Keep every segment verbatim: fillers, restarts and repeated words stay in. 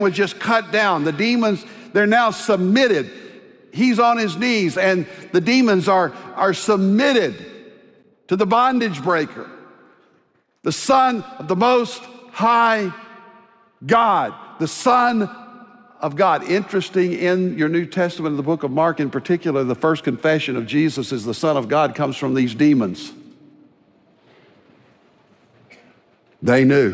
was just cut down. The demons, they're now submitted. He's on his knees, and the demons are, are submitted to the bondage breaker, the Son of the Most High God, the Son of God. Interesting, in your New Testament, in the book of Mark in particular, the first confession of Jesus as the Son of God comes from these demons. They knew.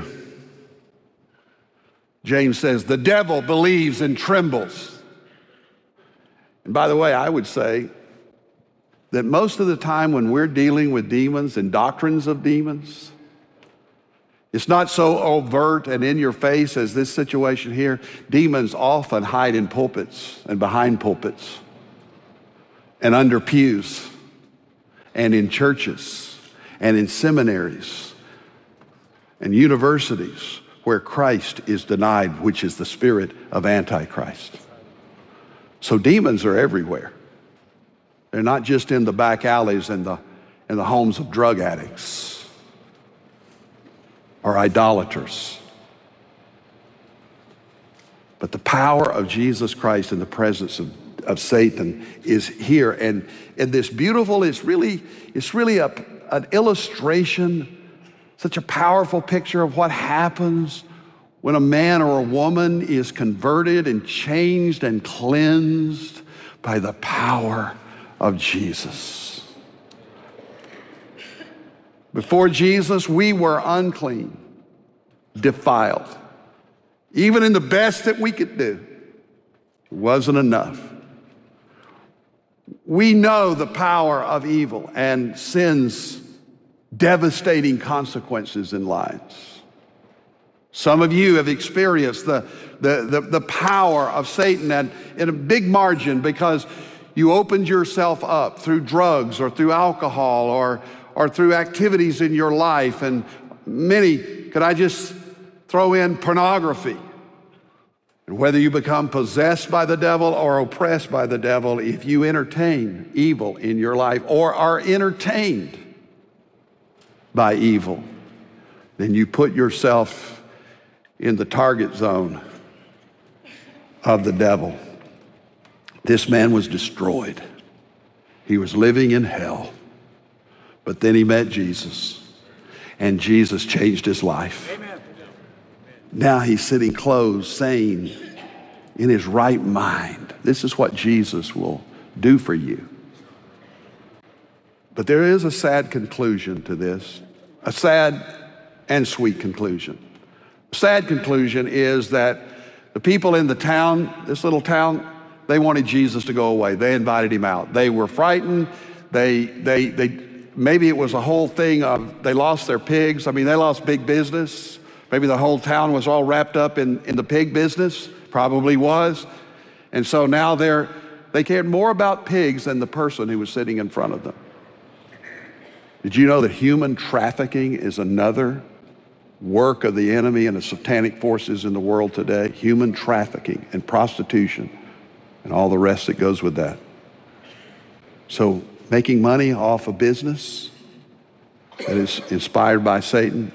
James says, the devil believes and trembles. And by the way, I would say that most of the time when we're dealing with demons and doctrines of demons, it's not so overt and in your face as this situation here. Demons often hide in pulpits and behind pulpits and under pews and in churches and in seminaries and universities where Christ is denied, which is the spirit of Antichrist. So demons are everywhere. They're not just in the back alleys and the, in the homes of drug addicts or idolaters. But the power of Jesus Christ in the presence of, of Satan is here. And, and this beautiful, it's really, it's really a, an illustration, such a powerful picture of what happens when a man or a woman is converted and changed and cleansed by the power of Jesus. Before Jesus, we were unclean, defiled. Even in the best that we could do, it wasn't enough. We know the power of evil and sin's devastating consequences in lives. Some of you have experienced the, the, the, the power of Satan and in a big margin because you opened yourself up through drugs or through alcohol or, or through activities in your life. And many, could I just throw in pornography? And whether you become possessed by the devil or oppressed by the devil, if you entertain evil in your life or are entertained by evil, then you put yourself in the target zone of the devil. This man was destroyed. He was living in hell. But then he met Jesus, and Jesus changed his life. Amen. Now he's sitting clothed, sane, in his right mind. This is what Jesus will do for you. But there is a sad conclusion to this, a sad and sweet conclusion. Sad conclusion is that the people in the town, this little town, they wanted Jesus to go away. They invited him out. They were frightened. They, they, they, maybe it was a whole thing of they lost their pigs. I mean, they lost big business. Maybe the whole town was all wrapped up in, in the pig business. Probably was. And so now they're, they cared more about pigs than the person who was sitting in front of them. Did you know that human trafficking is another work of the enemy and the satanic forces in the world today? Human trafficking and prostitution and all the rest that goes with that. So making money off a business that is inspired by Satan.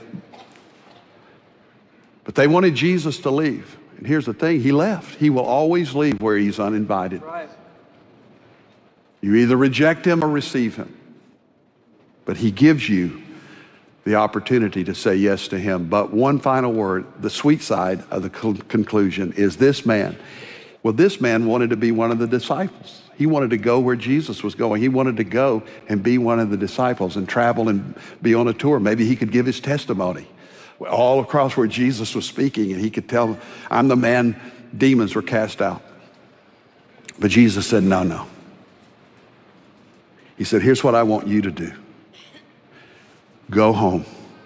But they wanted Jesus to leave. And here's the thing, he left. He will always leave where he's uninvited. Right. You either reject him or receive him. But he gives you the opportunity to say yes to him. But one final word, the sweet side of the conclusion is this man. Well, this man wanted to be one of the disciples. He wanted to go where Jesus was going. He wanted to go and be one of the disciples and travel and be on a tour. Maybe he could give his testimony all across where Jesus was speaking, and he could tell, I'm the man demons were cast out. But Jesus said, no, no. He said, here's what I want you to do. Go home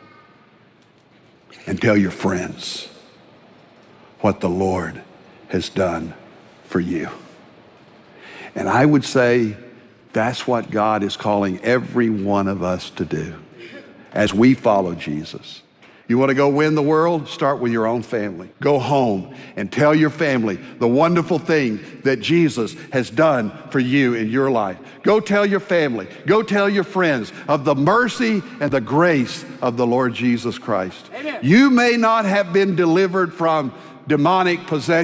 and tell your friends what the Lord has done for you. And I would say that's what God is calling every one of us to do as we follow Jesus. You want to go win the world? Start with your own family. Go home and tell your family the wonderful thing that Jesus has done for you in your life. Go tell your family, go tell your friends of the mercy and the grace of the Lord Jesus Christ. Amen. You may not have been delivered from demonic possession.